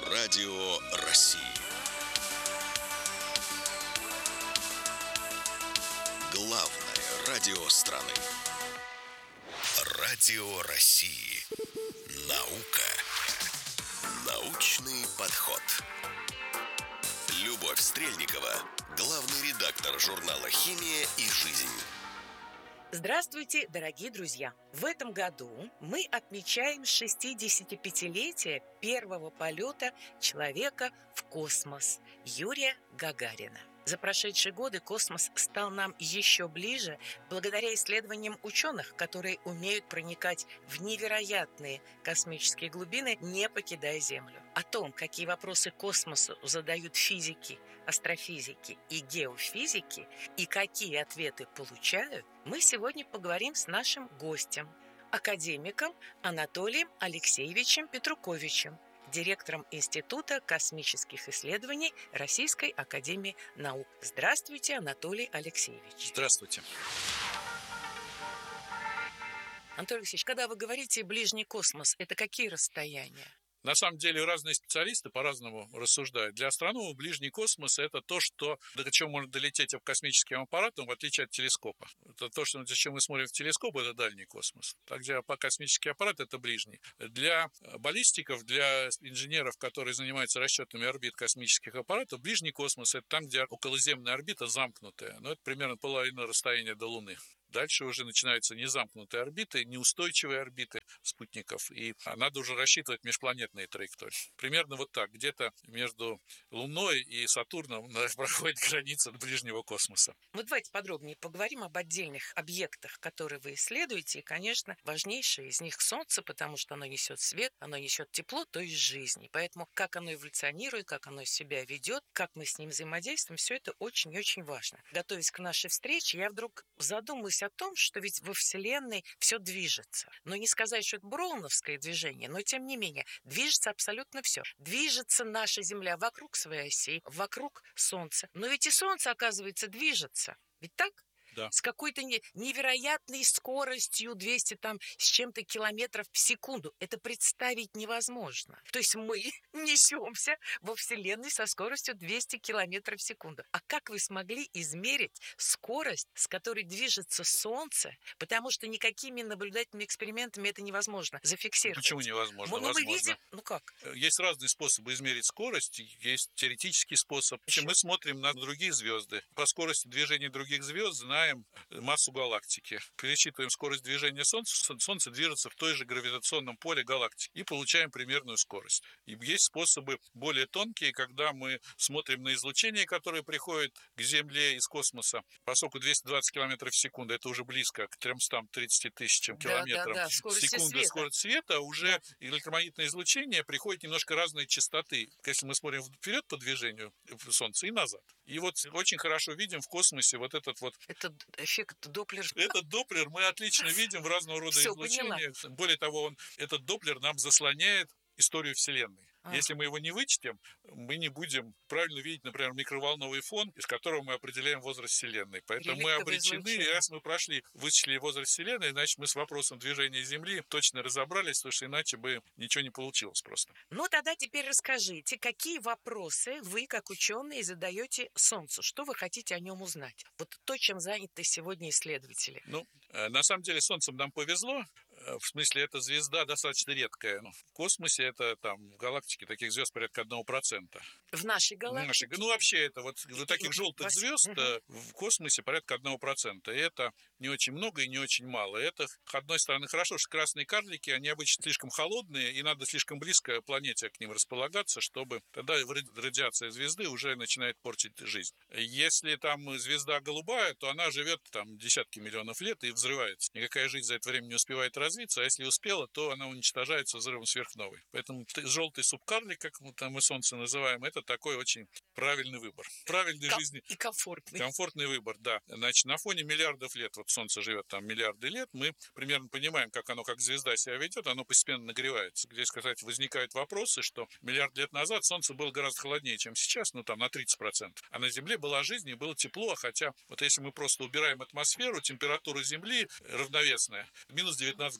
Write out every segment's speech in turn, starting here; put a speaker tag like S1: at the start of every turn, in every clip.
S1: Радио России. Главное радио страны. Радио России. Наука. Научный подход. Любовь Стрельникова, главный редактор журнала «Химия и жизнь».
S2: Здравствуйте, дорогие друзья! В этом году мы отмечаем 65-летие первого полета человека в космос Юрия Гагарина. За прошедшие годы космос стал нам еще ближе благодаря исследованиям ученых, которые умеют проникать в невероятные космические глубины, не покидая Землю. О том, какие вопросы космосу задают физики, астрофизики и геофизики, и какие ответы получают, мы сегодня поговорим с нашим гостем, академиком Анатолием Алексеевичем Петруковичем, директором Института космических исследований Российской академии наук. Здравствуйте, Анатолий Алексеевич.
S3: Здравствуйте.
S2: Анатолий Алексеевич, когда вы говорите «ближний космос», это какие расстояния?
S3: На самом деле разные специалисты по-разному рассуждают. Для астрономов ближний космос – это то, до чего можно долететь космическим аппаратом, в отличие от телескопа. Это то, зачем мы смотрим в телескоп, это дальний космос. Тогда космический аппарат – это ближний. Для баллистиков, для инженеров, которые занимаются расчетами орбит космических аппаратов, ближний космос – это там, где околоземная орбита замкнутая. Это примерно половина расстояния до Луны. Дальше уже начинаются незамкнутые орбиты, неустойчивые орбиты спутников, и надо уже рассчитывать межпланетные траектории. Примерно вот так, где-то между Луной и Сатурном проходит граница ближнего космоса.
S2: Ну, давайте подробнее поговорим об отдельных объектах, которые вы исследуете, и, конечно, важнейшее из них Солнце, потому что оно несет свет, оно несет тепло, то есть жизнь. Поэтому как оно эволюционирует, как оно себя ведет, как мы с ним взаимодействуем, все это очень и очень важно. Готовясь к нашей встрече, я вдруг задумалась о том, что ведь во Вселенной все движется. Но не сказать, что это броуновское движение, но тем не менее движется абсолютно все. Движется наша Земля вокруг своей оси, вокруг Солнца. Но ведь и Солнце, оказывается, движется. Ведь так?
S3: Да.
S2: С какой-то невероятной скоростью 200 с чем-то километров в секунду. Это представить невозможно. То есть мы несемся во Вселенной со скоростью 200 километров в секунду. А как вы смогли измерить скорость, с которой движется Солнце? Потому что никакими наблюдательными экспериментами это невозможно зафиксировать.
S3: Почему невозможно?
S2: Мы видим, как?
S3: Есть разные способы измерить скорость. Есть теоретический способ. Мы смотрим на другие звезды. По скорости движения других звезд знаем массу галактики. Пересчитываем скорость движения Солнца. Солнце движется в той же гравитационном поле галактики. И получаем примерную скорость. И есть способы более тонкие, когда мы смотрим на излучение, которое приходит к Земле из космоса. Поскольку 220 км в секунду, это уже близко к 330 тысячам километров в секунду. Скорость света, уже электромагнитное излучение приходит немножко разной частоты. Если мы смотрим вперед по движению Солнца и назад. И вот очень хорошо видим в космосе вот этот вот...
S2: Это эффект Доплер.
S3: Этот Доплер мы отлично видим в разного рода излучениях. Более того, этот Доплер нам заслоняет историю Вселенной. Если мы его не вычтем, мы не будем правильно видеть, например, микроволновый фон, из которого мы определяем возраст Вселенной. Поэтому мы обречены, и раз мы вычислили возраст Вселенной, значит, мы с вопросом движения Земли точно разобрались, потому что иначе бы ничего не получилось просто.
S2: Ну, тогда теперь расскажите, какие вопросы вы, как ученые, задаете Солнцу? Что вы хотите о нем узнать? Вот то, чем заняты сегодня исследователи.
S3: На самом деле, Солнцем нам повезло. В смысле, эта звезда достаточно редкая. В космосе это в галактике таких звезд порядка 1%.
S2: В нашей галактике?
S3: Вообще это вот таких желтых звезд в космосе порядка 1%. И это не очень много и не очень мало. Это, с одной стороны, хорошо, что красные карлики, они обычно слишком холодные, и надо слишком близко планете к ним располагаться, чтобы тогда радиация звезды уже начинает портить жизнь. Если там звезда голубая, то она живет десятки миллионов лет и взрывается. Никакая жизнь за это время не успевает развиться, а если успела, то она уничтожается взрывом сверхновой. Поэтому желтый субкарлик, как мы Солнце называем, это такой очень правильный выбор. Правильной жизни.
S2: И комфортный.
S3: Комфортный выбор, да. Значит, на фоне миллиардов лет, Солнце живет миллиарды лет, мы примерно понимаем, как оно, как звезда себя ведет, оно постепенно нагревается. Здесь, кстати, возникают вопросы, что миллиард лет назад Солнце было гораздо холоднее, чем сейчас, на 30%. А на Земле была жизнь и было тепло, хотя если мы просто убираем атмосферу, температура Земли равновесная, минус 19 градусов.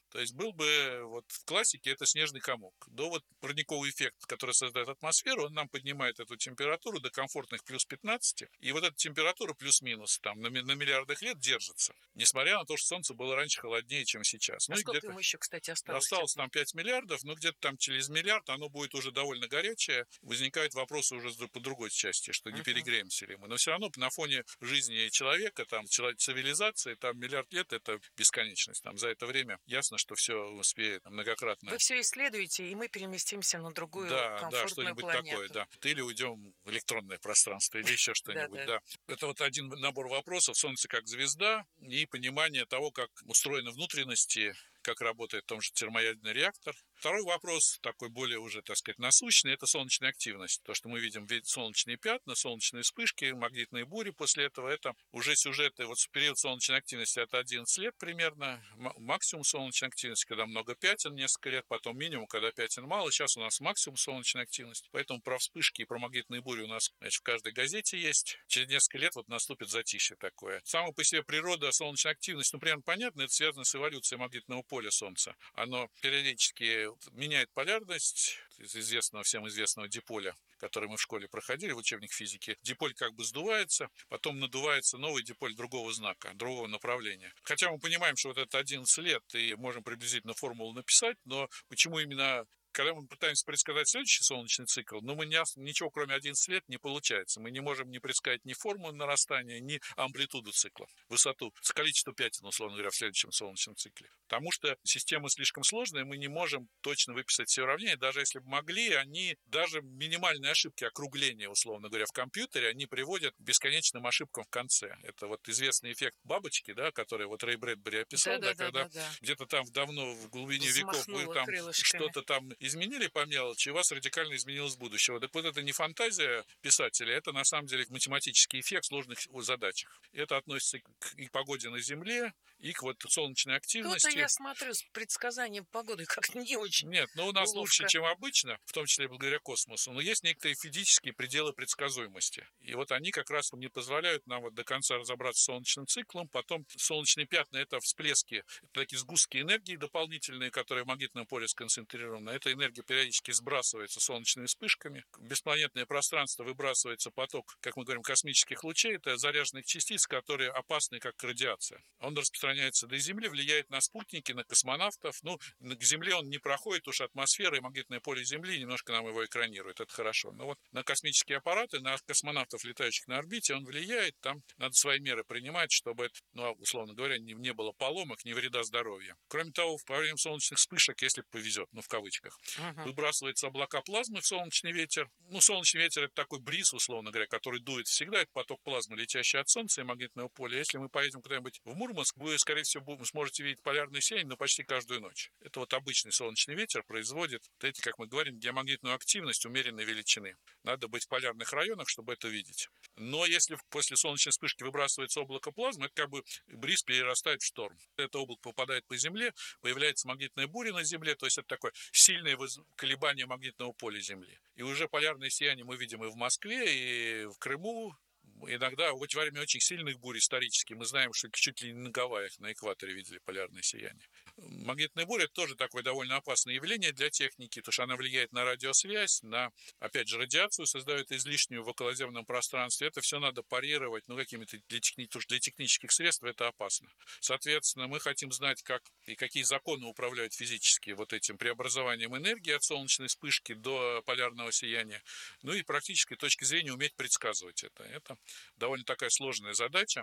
S3: То есть был бы вот в классике это снежный комок. До вот парниковый эффект, который создает атмосферу, он нам поднимает эту температуру до комфортных плюс 15. И вот эта температура плюс-минус там на миллиардах лет держится. Несмотря на то, что Солнце было раньше холоднее, чем сейчас.
S2: А
S3: Ну и
S2: сколько
S3: где-то
S2: ему еще, кстати,
S3: осталось там 5 миллиардов, но где-то там через миллиард оно будет уже довольно горячее. Возникают вопросы уже по другой части, что не перегреемся ли мы. Но все равно на фоне жизни человека, там, цивилизации, там миллиард лет – это бесконечность. Там за это время ясно, что все успеет многократно.
S2: Вы все исследуете, и мы переместимся на другую комфортную
S3: что-нибудь
S2: планету.
S3: такое, да. Или уйдем в электронное пространство, или еще что-нибудь, да. Это вот один набор вопросов. Солнце как звезда и понимание того, как устроены внутренности, как работает в том же термоядерный реактор. Второй вопрос, такой более уже, так сказать, насущный, это солнечная активность. То, что мы видим солнечные пятна, солнечные вспышки, магнитные бури после этого, это уже сюжеты. Вот период солнечной активности это 11 лет примерно, максимум солнечной активности, когда много пятен, несколько лет, потом минимум, когда пятен мало. Сейчас у нас максимум солнечной активности. Поэтому про вспышки и про магнитные бури у нас, значит, в каждой газете есть. Через несколько лет вот наступит затишье такое. Сама по себе природа солнечной активности, ну, примерно понятно, это связано с эволюцией магнитного поля Солнца. Оно периодически меняет полярность из всем известного диполя, который мы в школе проходили в учебник физики. Диполь как бы сдувается, потом надувается новый диполь другого знака, другого направления. Хотя мы понимаем, что вот это 11 лет, и можем приблизительно формулу написать, но почему именно когда мы пытаемся предсказать следующий солнечный цикл, но ничего кроме 11 лет не получается. Мы не можем не предсказать ни форму нарастания, ни амплитуду цикла, высоту, количество пятен, условно говоря, в следующем солнечном цикле. Потому что система слишком сложная, мы не можем точно выписать все уравнения. Даже если бы могли, даже минимальные ошибки округления, условно говоря, в компьютере, они приводят к бесконечным ошибкам в конце. Это вот известный эффект бабочки, да, который вот Рэй Брэдбери описал, когда где-то там давно в глубине веков вы там что-то там изменили по мелочи, и у вас радикально изменилось будущего. Так вот это не фантазия писателя, это на самом деле математический эффект в сложных задачах. Это относится и к погоде на Земле, и к вот солнечной активности.
S2: Я смотрю с предсказанием погоды как-то не очень.
S3: Нет, но у нас лучше, чем обычно, в том числе благодаря космосу, но есть некоторые физические пределы предсказуемости. И вот они как раз не позволяют нам вот до конца разобраться с солнечным циклом. Потом солнечные пятна – это всплески, это такие сгустки энергии дополнительные, которые в магнитном поле сконцентрированы. Эта энергия периодически сбрасывается солнечными вспышками. В беспланетное пространство выбрасывается поток, как мы говорим, космических лучей. Это заряженных частиц, которые опасны, как радиация. Он распространяется до Земли, влияет на спутники, на космонавтов. Ну, к Земле он не проходит, уж атмосфера и магнитное поле Земли немножко нам его экранирует. Это хорошо. Но вот на космические аппараты, на космонавтов, летающих на орбите, он влияет. Там надо свои меры принимать, чтобы это, условно говоря, не было поломок, ни вреда здоровью. Кроме того, во время солнечных вспышек, если повезет, в кавычках, выбрасываются облака плазмы в солнечный ветер. Солнечный ветер – это такой бриз, условно говоря, который дует всегда. Это поток плазмы, летящий от Солнца и магнитного поля. Если мы поедем куда-нибудь в Мурманск, вы, скорее всего, сможете видеть полярное сияние, но почти каждую ночь. Это вот обычный солнечный ветер производит эти, как мы говорим, геомагнитную активность умеренной величины. Надо быть в полярных районах, чтобы это видеть. Но если после солнечной вспышки выбрасывается облако плазмы, это как бы бриз перерастает в шторм. Это облако попадает по Земле, появляется магнитная буря на Земле, то есть это такое сильное колебание магнитного поля Земли. И уже полярное сияние мы видим и в Москве, и в Крыму. Иногда во время очень сильных бурь исторически мы знаем, что чуть ли не на Гавайях, на экваторе видели полярное сияние. Магнитная буря – это тоже такое довольно опасное явление для техники, потому что она влияет на радиосвязь, на, опять же, радиацию, создает излишнюю в околоземном пространстве. Это все надо парировать, какими-то для технических средств это опасно. Соответственно, мы хотим знать, как и какие законы управляют физически вот этим преобразованием энергии от солнечной вспышки до полярного сияния. И практической точки зрения уметь предсказывать это. Это довольно такая сложная задача.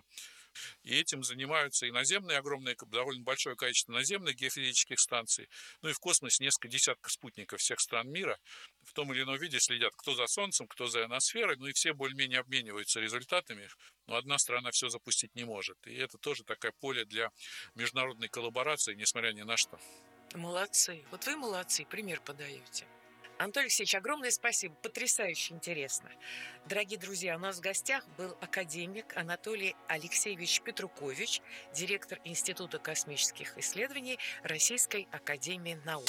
S3: И этим занимаются и наземные, довольно большое количество наземных геофизических станций. И в космосе несколько десятков спутников всех стран мира в том или ином виде следят, кто за Солнцем, кто за ионосферой. И все более-менее обмениваются результатами. Но одна страна все запустить не может. И это тоже такое поле для международной коллаборации, несмотря ни на что.
S2: Молодцы. Вот вы молодцы, пример подаете. Антон Алексеевич, огромное спасибо, потрясающе интересно. Дорогие друзья, у нас в гостях был академик Анатолий Алексеевич Петрукович, директор Института космических исследований Российской академии наук.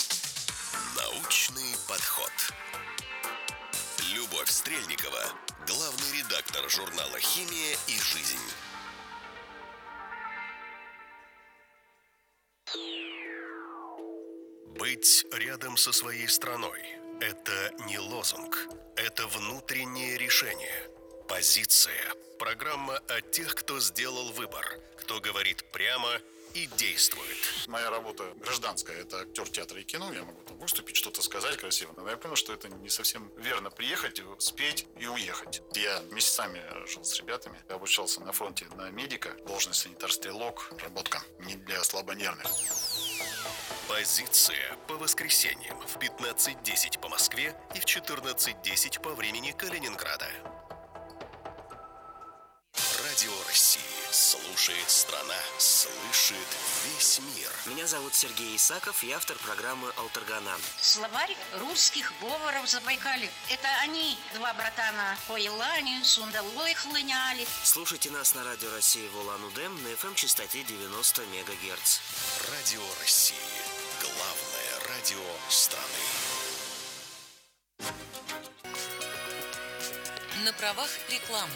S1: Научный подход. Любовь Стрельникова, главный редактор журнала «Химия и жизнь». Быть рядом со своей страной – это не лозунг, это внутреннее решение. Позиция. Программа о тех, кто сделал выбор, кто говорит прямо и действует.
S4: Моя работа гражданская, это актер театра и кино, я могу там выступить, что-то сказать красиво, но я понял, что это не совсем верно приехать, спеть и уехать. Я месяцами жил с ребятами, обучался на фронте на медика, должность санитар-стрелок, работка не для слабонервных.
S1: Позиция по воскресеньям в 15:10 по Москве и в 14:10 по времени Калининграда. Радио России. Слушает страна, слышит весь мир.
S5: Меня зовут Сергей Исаков, я автор программы «Алтаргана».
S6: Словарь русских говоров Забайкалья. Это они, два братана, по Елане, Сундалой хлыняли.
S5: Слушайте нас на Радио России в Улан-Удэ на FM-частоте 90 МГц.
S1: Радио России. Главное радио страны.
S2: На правах рекламы.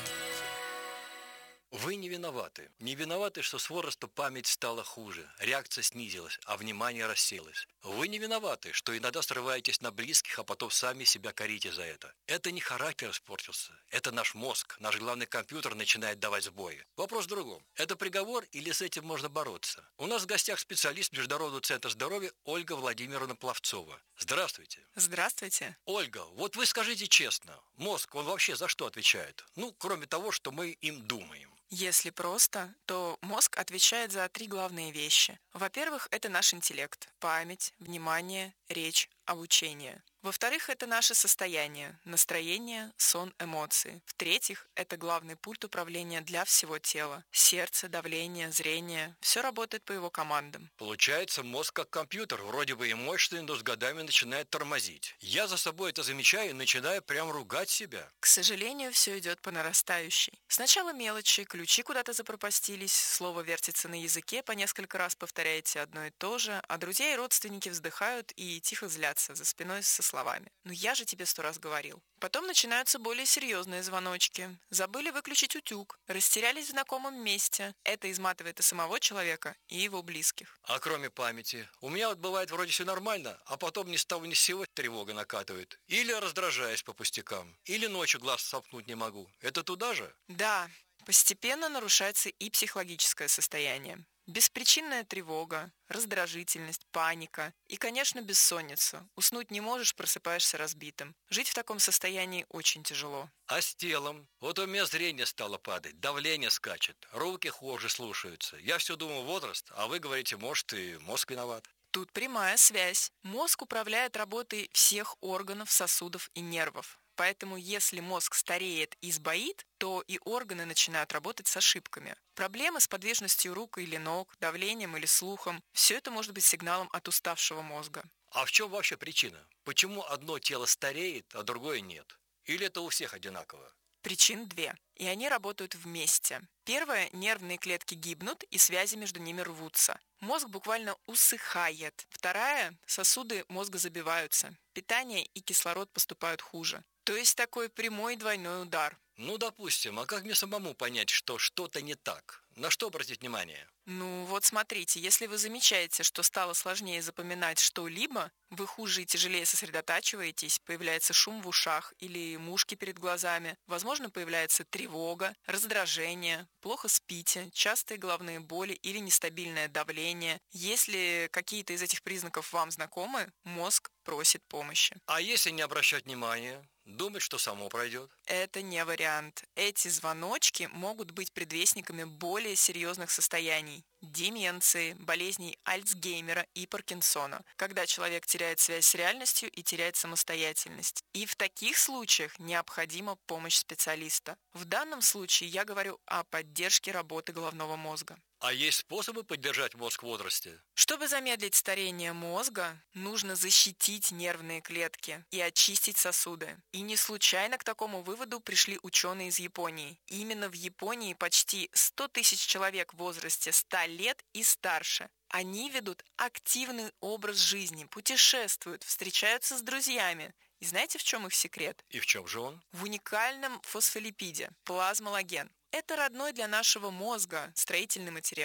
S7: Вы не виноваты. Не виноваты, что с возрастом память стала хуже, реакция снизилась, а внимание рассеялось. Вы не виноваты, что иногда срываетесь на близких, а потом сами себя корите за это. Это не характер испортился, это наш мозг, наш главный компьютер начинает давать сбои. Вопрос в другом. Это приговор или с этим можно бороться? У нас в гостях специалист Международного центра здоровья Ольга Владимировна Пловцова. Здравствуйте.
S8: Здравствуйте.
S7: Ольга, вот вы скажите честно, мозг, он вообще за что отвечает? Ну, кроме того, что мы им думаем.
S8: Если просто, то мозг отвечает за 3 главные вещи. Во-первых, это наш интеллект, память, внимание, речь, обучение. Во-вторых, это наше состояние, настроение, сон, эмоции. В-третьих, это главный пульт управления для всего тела. Сердце, давление, зрение – все работает по его командам.
S7: Получается, мозг как компьютер, вроде бы и мощный, но с годами начинает тормозить. Я за собой это замечаю и начинаю прям ругать себя.
S8: К сожалению, все идет по нарастающей. Сначала мелочи, ключи куда-то запропастились, слово вертится на языке, по несколько раз повторяете одно и то же, а друзья и родственники вздыхают и тихо злятся за спиной со словами. «Ну я же тебе 100 раз говорил». Потом начинаются более серьезные звоночки. Забыли выключить утюг, растерялись в знакомом месте. Это изматывает и самого человека, и его близких.
S7: А кроме памяти? У меня вот бывает вроде все нормально, а потом ни с того ни с сего тревога накатывает. Или раздражаюсь по пустякам, или ночью глаз сомкнуть не могу. Это туда же?
S8: Да, постепенно нарушается и психологическое состояние. Беспричинная тревога, раздражительность, паника и, конечно, бессонница. Уснуть не можешь, просыпаешься разбитым. Жить в таком состоянии очень тяжело.
S7: А с телом? Вот у меня зрение стало падать, давление скачет, руки хуже слушаются. Я все думаю возраст, а вы говорите, может, и мозг виноват.
S8: Тут прямая связь. Мозг управляет работой всех органов, сосудов и нервов. Поэтому если мозг стареет и сбоит, то и органы начинают работать с ошибками. Проблемы с подвижностью рук или ног, давлением или слухом – все это может быть сигналом от уставшего мозга.
S7: А в чем вообще причина? Почему одно тело стареет, а другое нет? Или это у всех одинаково?
S8: Причин 2, и они работают вместе. Первое – нервные клетки гибнут, и связи между ними рвутся. Мозг буквально усыхает. Вторая – сосуды мозга забиваются. Питание и кислород поступают хуже. То есть такой прямой двойной удар.
S7: Ну, допустим, а как мне самому понять, что что-то не так? На что обратить внимание?
S8: Ну вот смотрите, если вы замечаете, что стало сложнее запоминать что-либо, вы хуже и тяжелее сосредотачиваетесь, появляется шум в ушах или мушки перед глазами, возможно, появляется тревога, раздражение, плохо спите, частые головные боли или нестабильное давление. Если какие-то из этих признаков вам знакомы, мозг просит помощи.
S7: А если не обращать внимания? Думать, что само пройдет?
S8: Это не вариант. Эти звоночки могут быть предвестниками более серьезных состояний. Деменции, болезней Альцгеймера и Паркинсона, когда человек теряет связь с реальностью и теряет самостоятельность. И в таких случаях необходима помощь специалиста. В данном случае я говорю о поддержке работы головного мозга.
S7: А есть способы поддержать мозг в возрасте?
S8: Чтобы замедлить старение мозга, нужно защитить нервные клетки и очистить сосуды. И не случайно к такому выводу пришли ученые из Японии. Именно в Японии почти 100 тысяч человек в возрасте 100 лет и старше. Они ведут активный образ жизни, путешествуют, встречаются с друзьями. И знаете, в чем их секрет?
S7: И в чем же он?
S8: В уникальном фосфолипиде – плазмолаген. Это родной для нашего мозга строительный материал.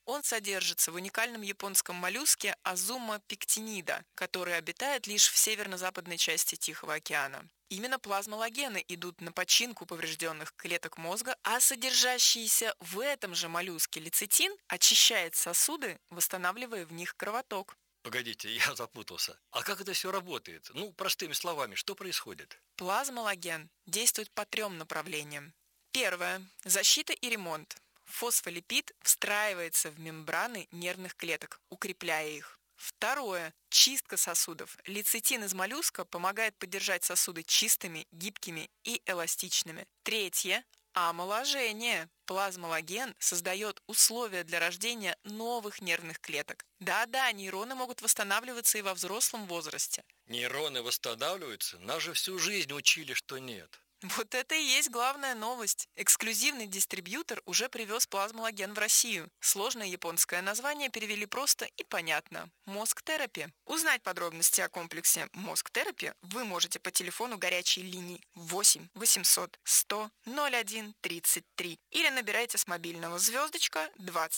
S8: Он содержится в уникальном японском моллюске Азума пектинида, который обитает лишь в северно-западной части Тихого океана. Именно плазмалогены идут на починку поврежденных клеток мозга, а содержащийся в этом же моллюске лецитин очищает сосуды, восстанавливая в них кровоток.
S7: Погодите, я запутался. А как это все работает? Простыми словами, что происходит?
S8: Плазмалоген действует по 3 направлениям. Первое – защита и ремонт. Фосфолипид встраивается в мембраны нервных клеток, укрепляя их. Второе – чистка сосудов. Лецитин из моллюска помогает поддержать сосуды чистыми, гибкими и эластичными. Третье – омоложение. Плазмалоген создает условия для рождения новых нервных клеток. Да-да, нейроны могут восстанавливаться и во взрослом возрасте.
S7: Нейроны восстанавливаются? Нас же всю жизнь учили, что нет.
S8: Вот это и есть главная новость. Эксклюзивный дистрибьютор уже привез плазмалоген в Россию. Сложное японское название перевели просто и понятно. Мозг-терапи. Узнать подробности о комплексе Мозг-терапи вы можете по телефону горячей линии 8 800 100 01 33 или набирайте с мобильного звездочка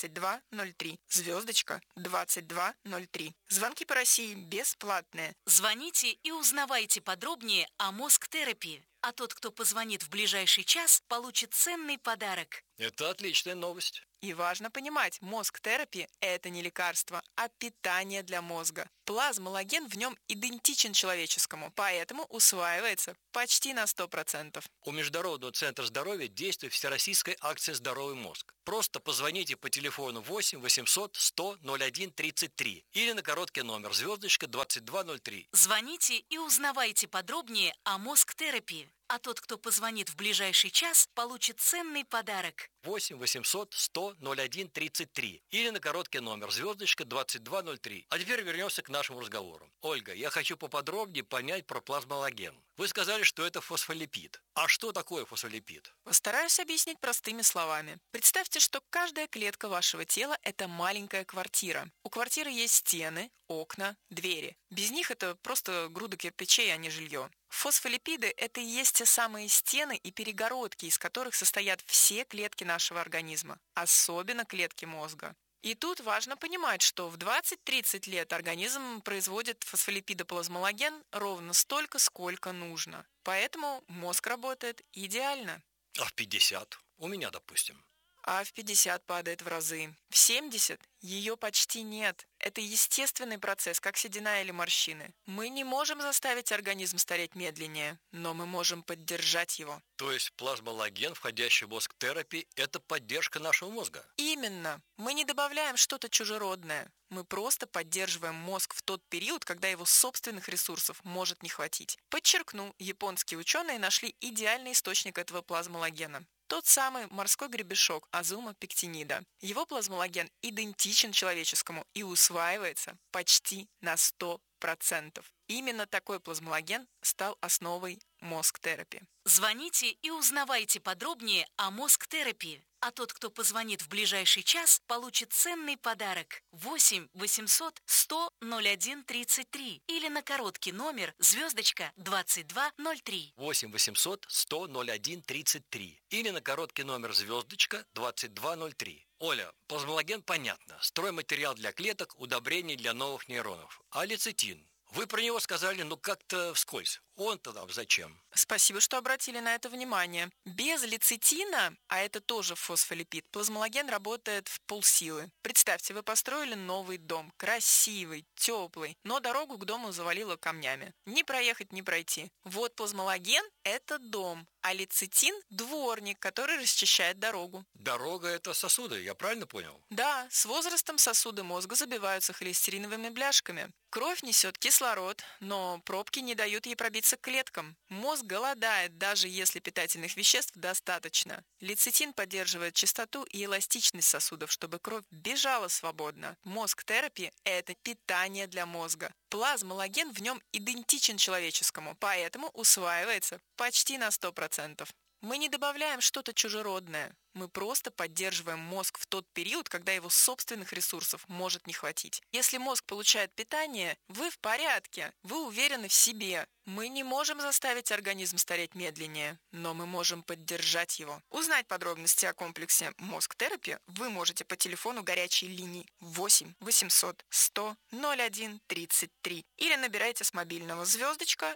S8: 2203. Звездочка 2203. Звонки по России бесплатные.
S9: Звоните и узнавайте подробнее о Мозг-терапи. А тот, кто позвонит в ближайший час, получит ценный подарок.
S7: Это отличная новость.
S8: И важно понимать, мозг-терапи – это не лекарство, а питание для мозга. Плазмалоген в нем идентичен человеческому, поэтому усваивается почти на 100%.
S7: У Международного центра здоровья действует всероссийская акция «Здоровый мозг». Просто позвоните по телефону 8 800 100 01 33 или на короткий номер звездочка 2203.
S9: Звоните и узнавайте подробнее о Мозг-терапи. А тот, кто позвонит в ближайший час, получит ценный подарок.
S7: 8 800 100 01 33 или на короткий номер звездочка 2203. А теперь вернемся к нашему разговору. Ольга, я хочу поподробнее понять про плазмалоген. Вы сказали, что это фосфолипид. А что такое фосфолипид?
S8: Постараюсь объяснить простыми словами. Представьте, что каждая клетка вашего тела – это маленькая квартира. У квартиры есть стены, окна, двери. Без них это просто груда кирпичей, а не жилье. Фосфолипиды – это и есть те самые стены и перегородки, из которых состоят все клетки нашего организма, особенно клетки мозга. И тут важно понимать, что в 20-30 лет организм производит фосфолипидоплазмалоген ровно столько, сколько нужно. Поэтому мозг работает идеально.
S7: А в 50? У меня, допустим.
S8: А в 50 падает в разы. В 70 ее почти нет. Это естественный процесс, как седина или морщины. Мы не можем заставить организм стареть медленнее, но мы можем поддержать его.
S7: То есть плазмалоген, входящий в мозг-терапи, это поддержка нашего мозга?
S8: Именно. Мы не добавляем что-то чужеродное. Мы просто поддерживаем мозг в тот период, когда его собственных ресурсов может не хватить. Подчеркну, японские ученые нашли идеальный источник этого плазмалогена. Тот самый морской гребешок Азума пектинида. Его плазмалоген идентичен человеческому и усваивается почти на 100%. Именно такой плазмалоген стал основой мозг-терапи.
S9: Звоните и узнавайте подробнее о Мозг-терапи. А тот, кто позвонит в ближайший час, получит ценный подарок. 8 800 100 01 33 или на короткий номер звездочка 2203.
S7: 8 800 100 01 33 или на короткий номер звездочка 2203. Оля, плазмалоген понятно. Стройматериал для клеток, удобрение для новых нейронов. А лецитин? Вы про него сказали, как-то вскользь. Он-то там зачем?
S8: Спасибо, что обратили на это внимание. Без лецитина, а это тоже фосфолипид, плазмалоген работает в полсилы. Представьте, вы построили новый дом, красивый, теплый, но дорогу к дому завалило камнями. Ни проехать, ни пройти. Вот плазмалоген – это дом, а лецитин – дворник, который расчищает дорогу.
S7: Дорога – это сосуды, я правильно понял?
S8: Да, с возрастом сосуды мозга забиваются холестериновыми бляшками. Кровь несет кислород, но пробки не дают ей пробиться к клеткам. Мозг голодает, даже если питательных веществ достаточно. Лецитин поддерживает чистоту и эластичность сосудов, чтобы кровь бежала свободно. Мозг-терапи – это питание для мозга. Плазмалоген в нем идентичен человеческому, поэтому усваивается почти на 100%. Мы не добавляем что-то чужеродное. Мы просто поддерживаем мозг в тот период, когда его собственных ресурсов может не хватить. Если мозг получает питание, вы в порядке, вы уверены в себе. Мы не можем заставить организм стареть медленнее, но мы можем поддержать его. Узнать подробности о комплексе Мозг-терапи вы можете по телефону горячей линии 8 800 100 01 33 или набирайте с мобильного звездочка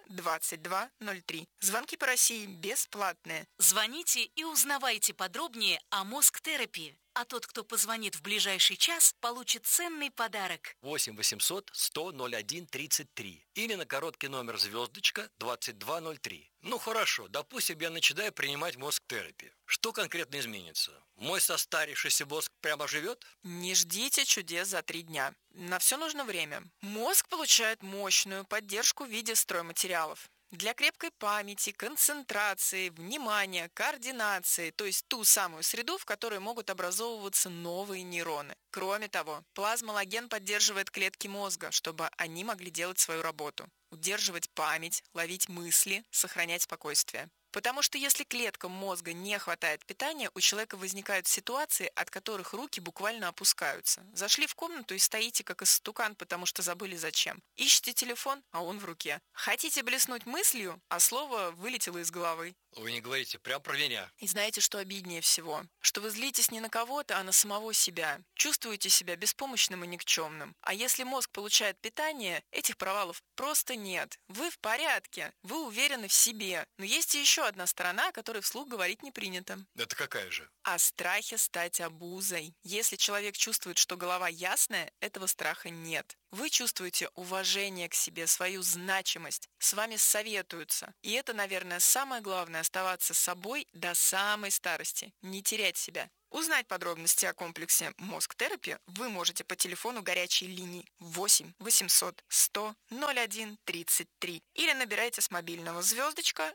S8: 2203. Звонки по России бесплатные.
S9: Звоните и узнавайте подробнее о Мозг-терапи. А тот, кто позвонит в ближайший час, получит ценный подарок.
S7: 8 800 100 01 33 или на короткий номер звездочка 2203. Ну хорошо, допустим, я начинаю принимать Мозг-терапи. Что конкретно изменится? Мой состарившийся мозг прямо живет?
S8: Не ждите чудес за 3 дня. На все нужно время. Мозг получает мощную поддержку в виде стройматериалов. Для крепкой памяти, концентрации, внимания, координации, то есть ту самую среду, в которой могут образовываться новые нейроны. Кроме того, плазмолаген поддерживает клетки мозга, чтобы они могли делать свою работу. Удерживать память, ловить мысли, сохранять спокойствие. Потому что если клеткам мозга не хватает питания, у человека возникают ситуации, от которых руки буквально опускаются. Зашли в комнату и стоите как истукан, потому что забыли зачем. Ищете телефон, а он в руке. Хотите блеснуть мыслью, а слово вылетело из головы.
S7: Вы не говорите, прям про меня.
S8: И знаете, что обиднее всего? Что вы злитесь не на кого-то, а на самого себя. Чувствуете себя беспомощным и никчемным. А если мозг получает питание, этих провалов просто нет. Вы в порядке, вы уверены в себе. Но есть и еще одна сторона, о которой вслух говорить не принято.
S7: Это какая же?
S8: О страхе стать обузой. Если человек чувствует, что голова ясная, этого страха нет. Вы чувствуете уважение к себе, свою значимость, с вами советуются. И это, наверное, самое главное – оставаться собой до самой старости, не терять себя. Узнать подробности о комплексе Мозг-терапи вы можете по телефону горячей линии 8 800 100 01 33 или набирайте с мобильного звездочка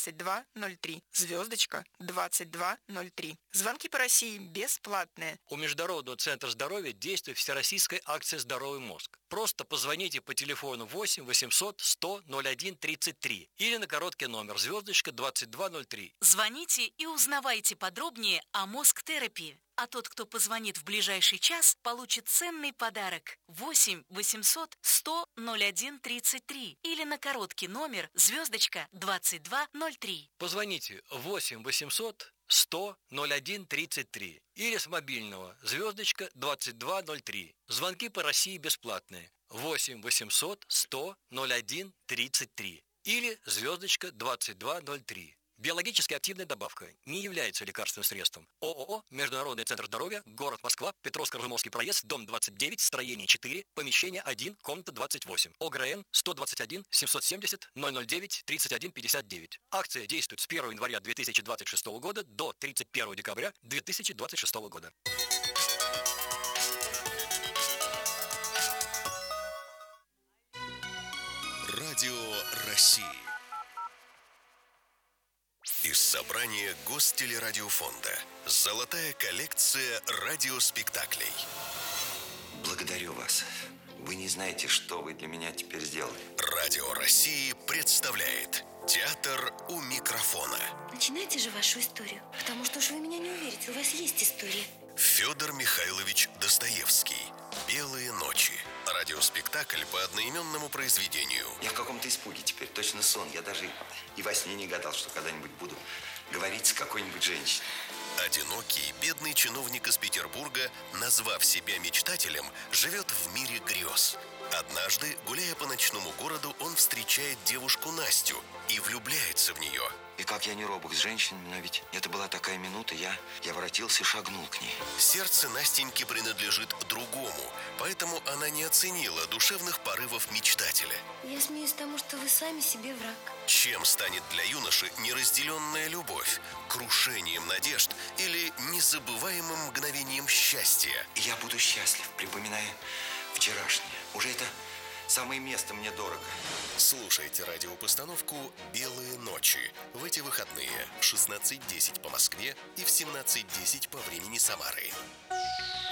S8: 2203. Звездочка 2203. Звонки по России бесплатные.
S7: У Международного центра здоровья действует всероссийская акция «Здоровый мозг». Просто позвоните по телефону 8 800 100 01 33 или на короткий номер звездочка 2203.
S9: Звоните и узнавайте подробнее о Мозг-терапи. А тот, кто позвонит в ближайший час, получит ценный подарок. 8 800 100 01 33 или на короткий номер звездочка 2203.
S7: Позвоните 8 800 100 01 33 или с мобильного звездочка 2203. Звонки по России бесплатные. 8 800 100 01 33 или звездочка 2203. Биологически активная добавка не является лекарственным средством. ООО «Международный центр здоровья», город Москва, Петровско-Разумовский проезд, дом 29, строение 4, помещение 1, комната 28. ОГРН 121 770 009 31 59. Акция действует с 1 января 2026 года до 31 декабря 2026 года.
S1: Радио России. Из собрания Гостелерадиофонда. Золотая коллекция радиоспектаклей.
S10: Благодарю вас. Вы не знаете, что вы для меня теперь сделали.
S1: Радио России представляет «Театр у микрофона».
S11: Начинайте же вашу историю, потому что уж вы меня не уверите, у вас есть история.
S1: Федор Михайлович Достоевский. «Белые ночи». Радиоспектакль по одноименному произведению.
S10: Я в каком-то испуге теперь, точно сон. Я даже и во сне не гадал, что когда-нибудь буду говорить с какой-нибудь женщиной.
S1: Одинокий, бедный чиновник из Петербурга, назвав себя мечтателем, живет в мире грез. Однажды, гуляя по ночному городу, он встречает девушку Настю и влюбляется в нее.
S10: И как я не робок с женщинами, но ведь это была такая минута, я воротился и шагнул к ней.
S1: Сердце Настеньки принадлежит другому, поэтому она не оценила душевных порывов мечтателя.
S11: Я смеюсь тому, что вы сами себе враг.
S1: Чем станет для юноши неразделенная любовь? Крушением надежд или незабываемым мгновением счастья?
S10: Я буду счастлив, припоминая вчерашнее. Уже это самое место мне дорого.
S1: Слушайте радиопостановку «Белые ночи» в эти выходные в 16:10 по Москве и в 17:10 по времени Самары.